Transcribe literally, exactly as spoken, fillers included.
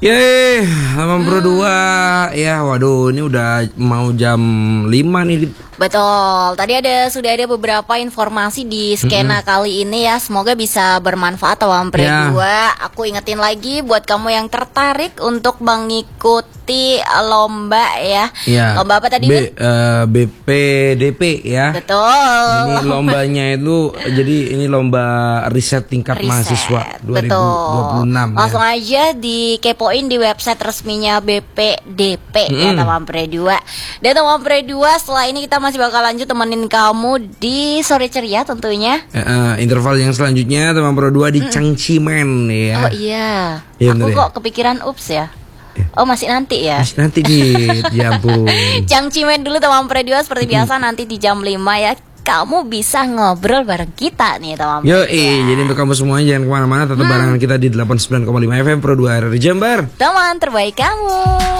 Yeay, delapan puluh dua. Ya, waduh, ini udah mau jam lima nih. Betul, tadi ada sudah ada beberapa informasi di skena mm-hmm. kali ini ya. Semoga bisa bermanfaat Tawam Pre ya. dua. Aku ingetin lagi buat kamu yang tertarik untuk mengikuti lomba ya. ya. Lomba apa tadi? B, uh, B P D P ya. Betul. Ini lombanya itu jadi ini lomba riset tingkat riset. mahasiswa dua ribu dua puluh enam. Betul. Langsung ya. aja dikepoin di website resminya B P D P hmm. ya Tawam Pre dua. Dan Tawam Pre dua setelah ini kita masih bakal lanjut temenin kamu di sore ceria tentunya. Uh, interval yang selanjutnya Tawam Pre dua di mm. Changchimen ya. Oh iya. ya Aku kok ya? kepikiran ups ya. Oh masih nanti ya. Masih nanti nih. Ya ampun. Changchimen dulu Tawam Pre dua seperti biasa nanti di jam lima ya. Kamu bisa ngobrol bareng kita nih Tawam Pre dua. Yo, eh, jadi untuk kamu semua jangan kemana-mana, tetap hmm. barengan kita di delapan puluh sembilan koma lima F M Pro dua R R Jember. Teman terbaik kamu.